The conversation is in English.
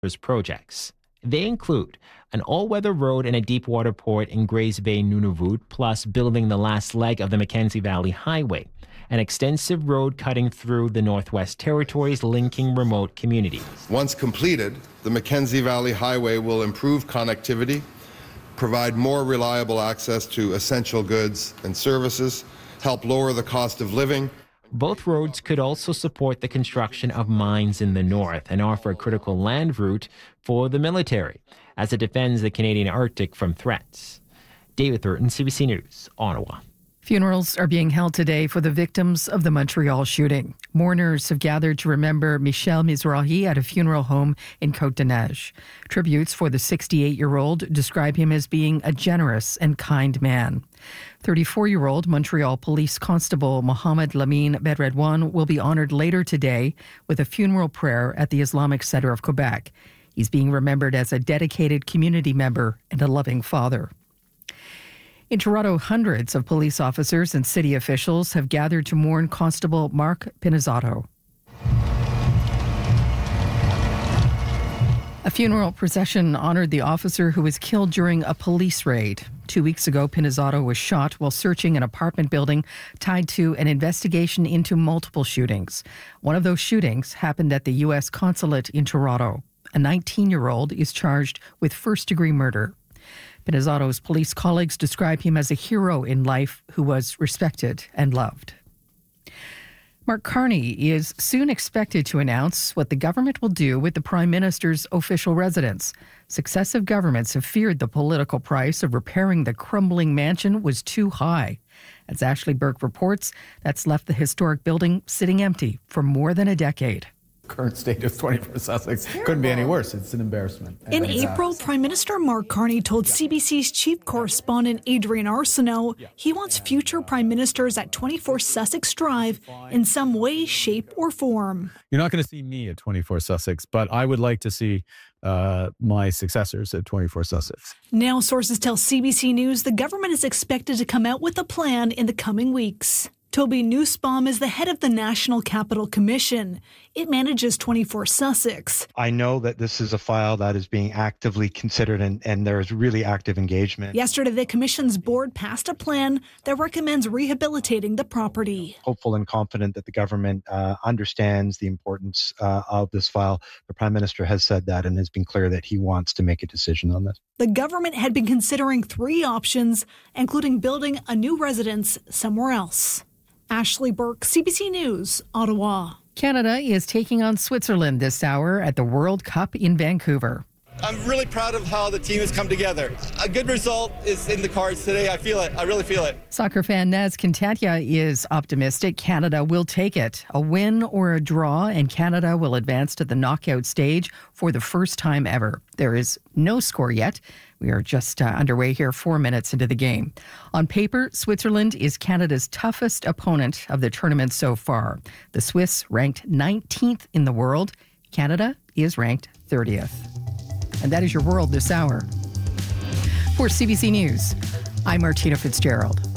projects. They include an all-weather road and a deep-water port in Grays Bay, Nunavut, plus building the last leg of the Mackenzie Valley Highway, an extensive road cutting through the Northwest Territories linking remote communities. Once completed, the Mackenzie Valley Highway will improve connectivity, provide more reliable access to essential goods and services, help lower the cost of living. Both roads could also support the construction of mines in the north and offer a critical land route for the military as it defends the Canadian Arctic from threats. David Thurton, CBC News, Ottawa. Funerals are being held today for the victims of the Montreal shooting. Mourners have gathered to remember Michel Mizrahi at a funeral home in Côte-des-Neiges. Tributes for the 68-year-old describe him as being a generous and kind man. 34-year-old Montreal Police Constable Mohamed Lamine Bedredouane will be honored later today with a funeral prayer at the Islamic Center of Quebec. He's being remembered as a dedicated community member and a loving father. In Toronto, hundreds of police officers and city officials have gathered to mourn Constable Mark Pinizzotto. A funeral procession honored the officer who was killed during a police raid. 2 weeks ago, Pinizzotto was shot while searching an apartment building tied to an investigation into multiple shootings. One of those shootings happened at the U.S. consulate in Toronto. A 19-year-old is charged with first-degree murder. Pinizzotto's police colleagues describe him as a hero in life who was respected and loved. Mark Carney is soon expected to announce what the government will do with the Prime Minister's official residence. Successive governments have feared the political price of repairing the crumbling mansion was too high. As Ashley Burke reports, that's left the historic building sitting empty for more than a decade. Current state of 24 Sussex couldn't be any worse. It's an embarrassment. In April, Prime Minister Mark Carney told CBC's chief correspondent Adrian Arsenault he wants future prime ministers at 24 Sussex Drive in some way, shape or form. You're not going to see me at 24 Sussex, but I would like to see my successors at 24 Sussex. Now, sources tell CBC News the government is expected to come out with a plan in the coming weeks. Toby Nussbaum is the head of the National Capital Commission. It manages 24 Sussex. I know that this is a file that is being actively considered and there is really active engagement. Yesterday, the Commission's board passed a plan that recommends rehabilitating the property. Hopeful and confident that the government understands the importance of this file. The Prime Minister has said that and has been clear that he wants to make a decision on this. The government had been considering 3 options, including building a new residence somewhere else. Ashley Burke, CBC News, Ottawa. Canada is taking on Switzerland this hour at the World Cup in Vancouver. I'm really proud of how the team has come together. A good result is in the cards today. I feel it. I really feel it. Soccer fan Naz Contantia is optimistic Canada will take it. A win or a draw, and Canada will advance to the knockout stage for the first time ever. There is no score yet. We are just underway here 4 minutes into the game. On paper, Switzerland is Canada's toughest opponent of the tournament so far. The Swiss ranked 19th in the world. Canada is ranked 30th. And that is your world this hour. For CBC News, I'm Martina Fitzgerald.